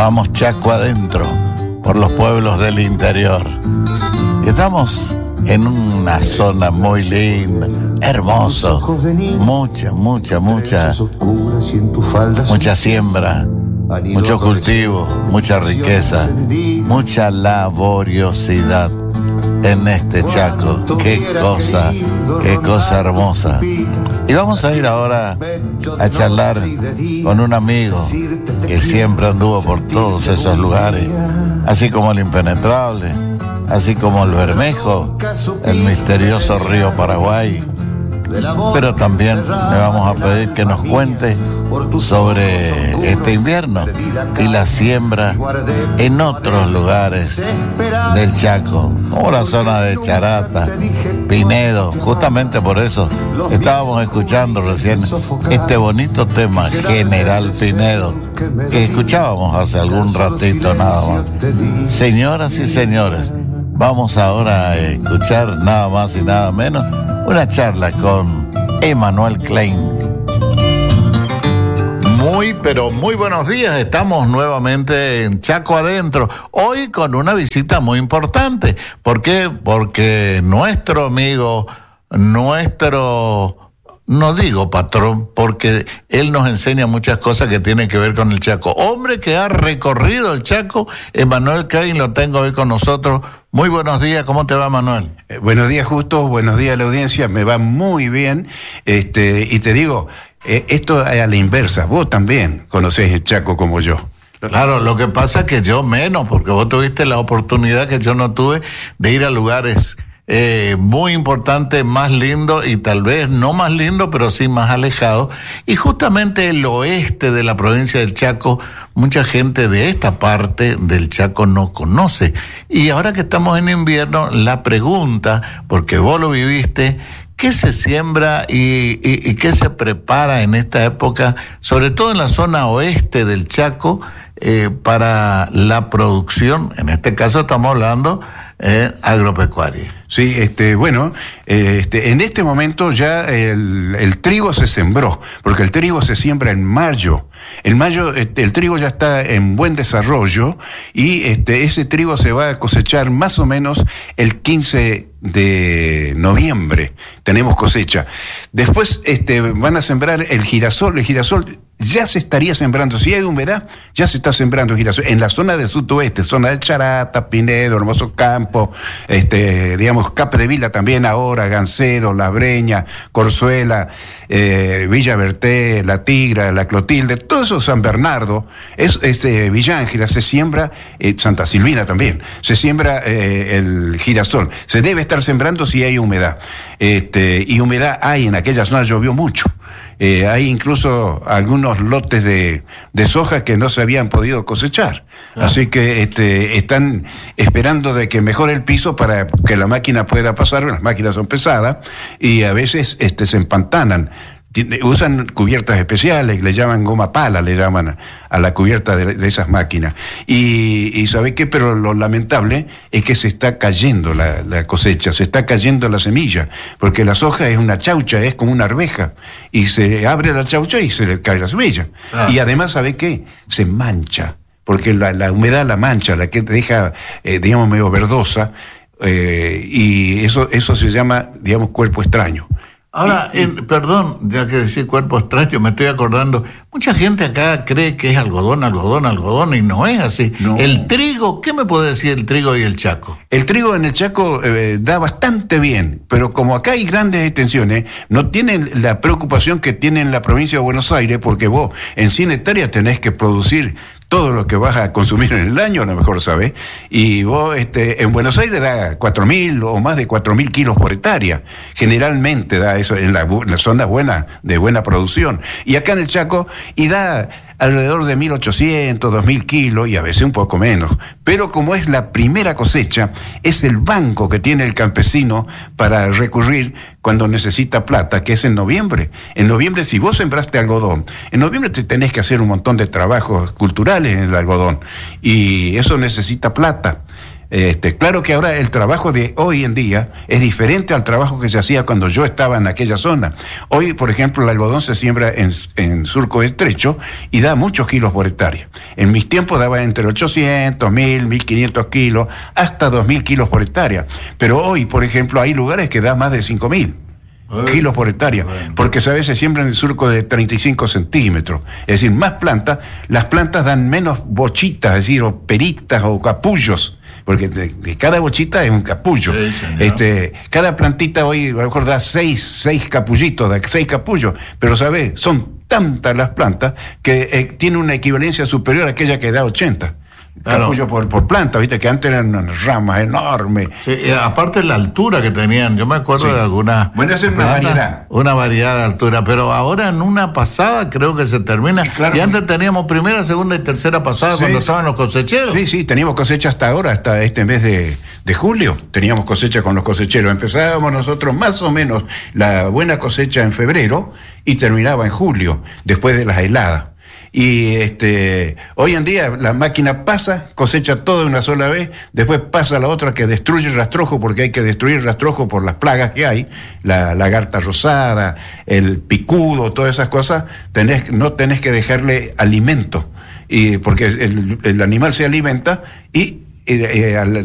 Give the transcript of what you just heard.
Vamos Chaco adentro, por los pueblos del interior. Estamos en una zona muy linda, hermoso, mucha siembra, mucho cultivo, mucha riqueza, mucha laboriosidad en este Chaco. Qué cosa hermosa. Y vamos a ir ahora a charlar con un amigo que siempre anduvo por todos esos lugares, así como el Impenetrable, así como el Bermejo, el misterioso río Paraguay. Pero también le vamos a pedir que nos cuente sobre este invierno y la siembra en otros lugares del Chaco, como la zona de Charata, Pinedo. Justamente por eso estábamos escuchando recién este bonito tema, General Pinedo, que escuchábamos hace algún ratito nada más. Señoras y señores, vamos ahora a escuchar nada más y nada menos una charla con Emanuel Klein. Pero muy buenos días. Estamos nuevamente en Chaco Adentro. Hoy con una visita muy importante. ¿Por qué? Porque nuestro amigo, no digo patrón, porque él nos enseña muchas cosas que tienen que ver con el Chaco. Hombre que ha recorrido el Chaco, Emanuel Klein, lo tengo hoy con nosotros. Muy buenos días, ¿cómo te va, Manuel? Buenos días, Justo, buenos días a la audiencia, me va muy bien, y te digo, esto es a la inversa, vos también conocés el Chaco como yo. Claro, lo que pasa es que yo menos, porque vos tuviste la oportunidad que yo no tuve de ir a lugares muy importante, más lindo y tal vez no más lindo, pero sí más alejado. Y justamente el oeste de la provincia del Chaco, mucha gente de esta parte del Chaco no conoce. Y ahora que estamos en invierno, la pregunta, porque vos lo viviste, ¿qué se siembra y qué se prepara en esta época, sobre todo en la zona oeste del Chaco, para la producción? En este caso estamos hablando agropecuaria. Sí, en este momento ya el trigo se sembró, porque el trigo se siembra en mayo. En mayo el trigo ya está en buen desarrollo y ese trigo se va a cosechar más o menos el 15 de noviembre. Tenemos cosecha. Después van a sembrar el girasol. El girasol ya se estaría sembrando, si hay humedad, ya se está sembrando girasol en la zona del sudoeste, zona de Charata, Pinedo, Hermoso Campo, Capdevila también ahora, Gancedo, La Breña, Corzuela, Villa Berté, La Tigra, La Clotilde, todo eso San Bernardo, Villa Ángela, se siembra, Santa Silvina también, se siembra el girasol. Se debe estar sembrando si hay humedad, y humedad hay en aquella zona, llovió mucho. Hay incluso algunos lotes de soja que no se habían podido cosechar. Así que están esperando de que mejore el piso para que la máquina pueda pasar. Las máquinas son pesadas y a veces se empantanan. Usan cubiertas especiales, le llaman goma pala, le llaman a la cubierta de esas máquinas. Y ¿sabe qué? Pero lo lamentable es que se está cayendo la cosecha, se está cayendo la semilla, porque la soja es una chaucha, es como una arveja, y se abre la chaucha y se le cae la semilla. Y además, ¿sabe qué? Se mancha, porque la humedad la mancha, la que deja, medio verdosa, y eso se llama, cuerpo extraño. Ahora, perdón, ya que decir cuerpo extraño, me estoy acordando, mucha gente acá cree que es algodón, y no es así. No. El trigo, ¿qué me puede decir el trigo y el Chaco? El trigo en el Chaco da bastante bien, pero como acá hay grandes extensiones, no tienen la preocupación que tiene en la provincia de Buenos Aires, porque vos en 100 hectáreas tenés que producir todo lo que vas a consumir en el año, a lo mejor sabés, y vos en Buenos Aires da 4.000 o más de 4.000 kilos por hectárea, generalmente da eso en la zona buena, de buena producción, y acá en el Chaco, y da alrededor de 1.800, 2.000 kilos y a veces un poco menos. Pero como es la primera cosecha, es el banco que tiene el campesino para recurrir cuando necesita plata, que es en noviembre. En noviembre, si vos sembraste algodón, en noviembre te tenés que hacer un montón de trabajos culturales en el algodón y eso necesita plata. Claro que ahora el trabajo de hoy en día es diferente al trabajo que se hacía cuando yo estaba en aquella zona. Hoy, por ejemplo, el algodón se siembra en surco estrecho y da muchos kilos por hectárea. En mis tiempos daba entre 800, 1000, 1500 kilos, hasta 2000 kilos por hectárea. Pero hoy, por ejemplo, hay lugares que da más de 5000 kilos por hectárea, porque a veces siembran el surco de 35 centímetros, es decir, más plantas, las plantas dan menos bochitas, es decir, o peritas o capullos, porque de cada bochita es un capullo. Sí, cada plantita hoy a lo mejor da 6 capullitos, da 6 capullos, pero ¿sabes? Son tantas las plantas que tiene una equivalencia superior a aquella que da 80. Claro. Capullo por planta, viste que antes eran unas ramas enormes. Sí, aparte la altura que tenían, yo me acuerdo de algunas. Bueno, esa es una variedad. Una variedad de altura, pero ahora en una pasada creo que se termina. Claro. Y antes teníamos primera, segunda y tercera pasada cuando estaban los cosecheros. Sí, teníamos cosecha hasta ahora, hasta este mes de julio, teníamos cosecha con los cosecheros. Empezábamos nosotros más o menos la buena cosecha en febrero y terminaba en julio, después de las heladas. Y hoy en día la máquina pasa, cosecha todo de una sola vez, después pasa la otra que destruye el rastrojo, porque hay que destruir el rastrojo por las plagas que hay, la lagarta rosada, el picudo, todas esas cosas, no tenés que dejarle alimento, porque el animal se alimenta y al